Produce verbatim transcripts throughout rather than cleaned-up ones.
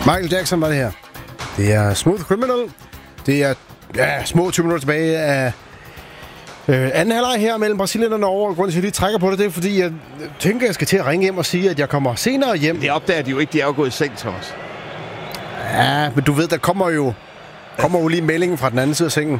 Michael Jackson var det her. Det er Smooth Criminal. Det er ja, små tyve minutter tilbage af øh, anden halvleg her mellem Brasilien og Norge. Grunden til, at jeg lige trækker på det, det er, fordi jeg tænker, at jeg skal til at ringe hjem og sige, at jeg kommer senere hjem. Det opdager de jo ikke. De er jo gået i seng, Thomas. Ja, men du ved, der kommer jo... kommer jo lige meldingen fra den anden side af sengen.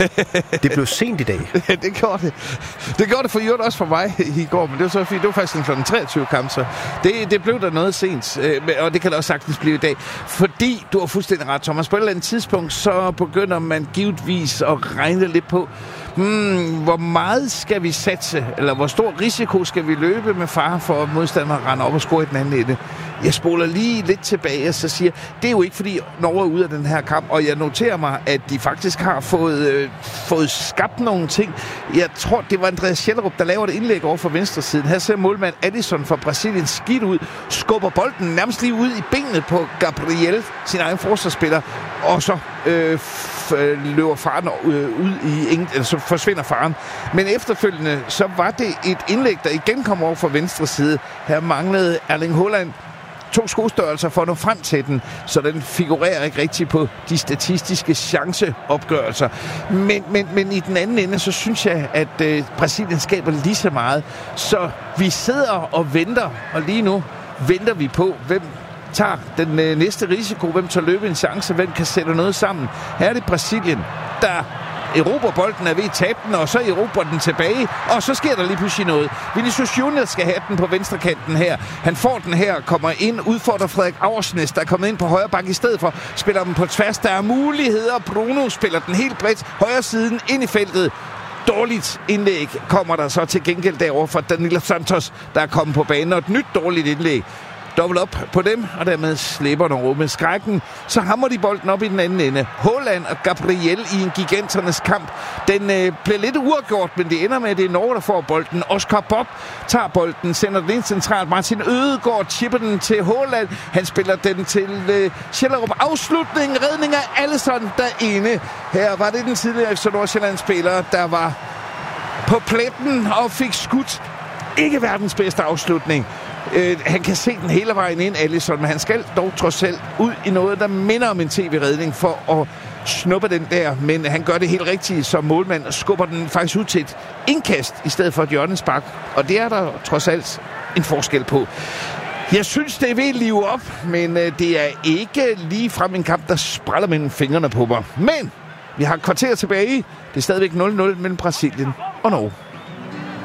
Det blev sent i dag. Ja, det gjorde det. Det gjorde det for Jørgen også for mig i går, men det var så fint. Det var faktisk en klokken treogtyve kamp, så det, det blev der noget sent. Og det kan da også sagtens blive i dag. Fordi, du har fuldstændig ret, Thomas. På et eller andet tidspunkt, så begynder man givetvis at regne lidt på, hmm, hvor meget skal vi satse, eller hvor stor risiko skal vi løbe med fare for, at modstanderen render op og score i den anden ende. Jeg spoler lige lidt tilbage og så siger, det er jo ikke fordi Norge er ude af den her kamp, og jeg noterer mig, at de faktisk har fået, øh, fået skabt nogle ting. Jeg tror, det var Andreas Schellerup, der laver et indlæg over for venstre siden. Her ser målmand Addison fra Brasilien skidt ud, skubber bolden nærmest lige ud i benet på Gabriel, sin egen forsvarsspiller, og så øh, f- løber faren øh, ud i ingen, eller så forsvinder faren. Men efterfølgende, så var det et indlæg, der igen kom over fra venstre side. Her manglede Erling Haaland to skostørrelser for at nå frem til den, så den figurerer ikke rigtig på de statistiske chanceopgørelser. Men, men, men i den anden ende, så synes jeg, at øh, Brasilien skaber lige så meget. Så vi sidder og venter, og lige nu venter vi på, hvem tager den øh, næste risiko, hvem tager løbe en chance, hvem kan sætte noget sammen. Her er det Brasilien, der erobrer bolden, er ved at tabe den, og så erobrer den tilbage, og så sker der lige pludselig noget. Vinicius Junior skal have den på venstrekanten her. Han får den her, kommer ind, udfordrer Frederik Aursnes, der er kommet ind på højre bakke i stedet for, spiller den på tværs. Der er muligheder. Bruno spiller den helt bredt, højre siden ind i feltet. Dårligt indlæg kommer der så til gengæld derovre fra Danilo Santos, der er kommet på banen, og et nyt dårligt indlæg. Dobbelt op på dem, og dermed slipper Norge med skrækken. Så hammer de bolden op i den anden ende. Haaland og Gabriel i en giganternes kamp. Den øh, bliver lidt uafgjort, men det ender med, at det er Norge, der får bolden. Oscar Bob tager bolden, sender den ind centralt. Martin Ødegaard chipper den til Haaland. Han spiller den til øh, Schellerup. Afslutning, redning af Alisson derinde. Her var det den tidligere F C Nordsjælland-spiller, der var på pletten og fik skudt. Ikke verdens bedste afslutning. Uh, han kan se den hele vejen ind, Alisson, men han skal dog trods alt ud i noget, der minder om en tv-redning for at snuppe den der. Men han gør det helt rigtigt som målmand og skubber den faktisk ud til et indkast i stedet for et hjørnespark. Og det er der trods alt en forskel på. Jeg synes, det er ved at live op, men uh, det er ikke lige frem en kamp, der spræller mellem fingrene på mig. Men vi har et kvarter tilbage. Det er stadigvæk nul nul mellem Brasilien og Norge.